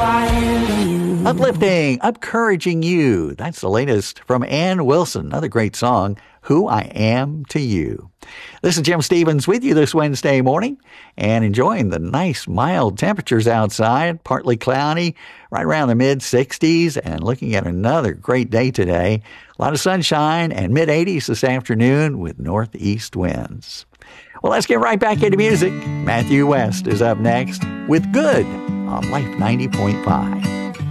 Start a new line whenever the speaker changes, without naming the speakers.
I am to you.
Uplifting, encouraging you. That's the latest from Ann Wilson. Another great song, Who I Am to You. This is Jim Stevens with you this Wednesday morning and enjoying the nice mild temperatures outside, partly cloudy, right around the mid-60s, and looking at another great day today. A lot of sunshine and mid-80s this afternoon with northeast winds. Well, let's get right back into music. Matthew West is up next with Good on Life 90.5.